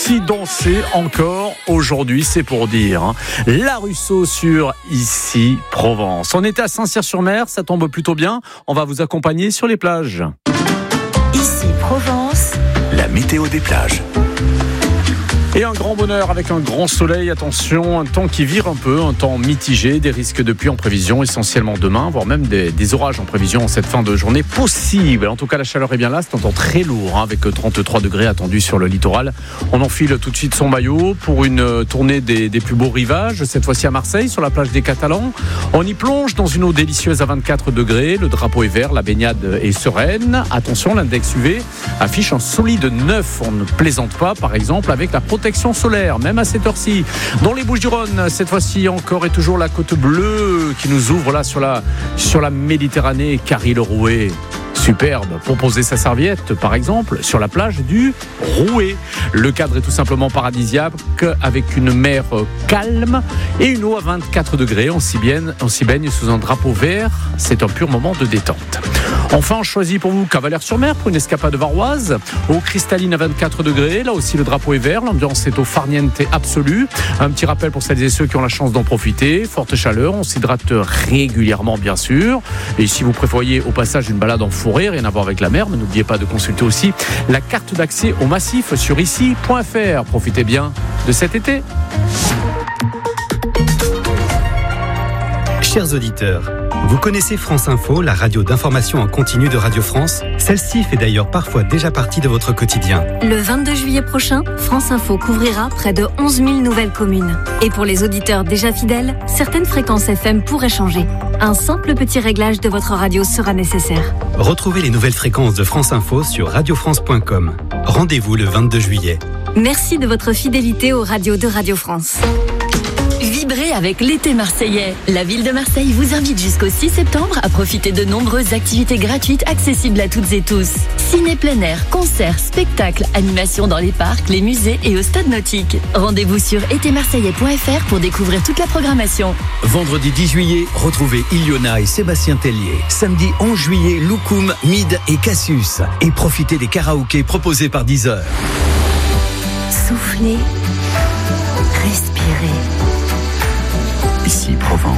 Ici danser encore aujourd'hui, c'est pour dire. Hein. La Russo sur Ici Provence. On était à Saint-Cyr-sur-Mer, ça tombe plutôt bien. On va vous accompagner sur les plages. Ici Provence, la météo des plages. Et un grand bonheur avec un grand soleil, attention, un temps qui vire un peu, un temps mitigé, des risques de pluie en prévision essentiellement demain, voire même des orages en prévision en cette fin de journée possible. En tout cas, la chaleur est bien là, c'est un temps très lourd, hein, avec 33 degrés attendus sur le littoral. On enfile tout de suite son maillot pour une tournée des plus beaux rivages, cette fois-ci à Marseille, sur la plage des Catalans. On y plonge dans une eau délicieuse à 24 degrés, le drapeau est vert, la baignade est sereine. Attention, l'index UV affiche un solide 9, on ne plaisante pas, par exemple, avec la protection solaire, même à cette heure-ci. Dans les Bouches-du-Rhône, cette fois-ci encore et toujours la côte bleue qui nous ouvre là sur la Méditerranée. Carry-le-Rouet, superbe pour poser sa serviette, par exemple, sur la plage du Rouet. Le cadre est tout simplement paradisiaque, avec une mer calme et une eau à 24 degrés. On s'y baigne sous un drapeau vert. C'est un pur moment de détente. Enfin, on choisit pour vous Cavalère-sur-Mer pour une escapade varoise. Eau cristalline à 24 degrés. Là aussi, le drapeau est vert. L'ambiance est au farniente absolu. Un petit rappel pour celles et ceux qui ont la chance d'en profiter. Forte chaleur. On s'hydrate régulièrement, bien sûr. Et si vous prévoyez au passage une balade en forêt, rien à voir avec la mer, mais n'oubliez pas de consulter aussi la carte d'accès au massif sur ici.fr. Profitez bien de cet été. Chers auditeurs, vous connaissez France Info, la radio d'information en continu de Radio France? Celle-ci fait d'ailleurs parfois déjà partie de votre quotidien. Le 22 juillet prochain, France Info couvrira près de 11 000 nouvelles communes. Et pour les auditeurs déjà fidèles, certaines fréquences FM pourraient changer. Un simple petit réglage de votre radio sera nécessaire. Retrouvez les nouvelles fréquences de France Info sur radiofrance.com. Rendez-vous le 22 juillet. Merci de votre fidélité aux radios de Radio France. Vibrez avec l'été marseillais. La ville de Marseille vous invite jusqu'au 6 septembre à profiter de nombreuses activités gratuites accessibles à toutes et tous. Ciné plein air, concerts, spectacles, animations dans les parcs, les musées et au stade nautique. Rendez-vous sur etémarseillais.fr pour découvrir toute la programmation. Vendredi 10 juillet, retrouvez Iliona et Sébastien Tellier. Samedi 11 juillet, Loukoum, Mid et Cassius. Et profitez des karaokés proposés par Deezer. Soufflez, respirez. Ici Provence.